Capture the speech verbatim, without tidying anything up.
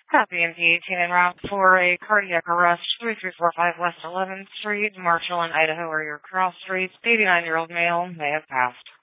Copy M P eighteen en route for a cardiac arrest, three three four five West eleventh Street, Marshall and Idaho are your cross streets. eighty-nine-year-old male may have passed.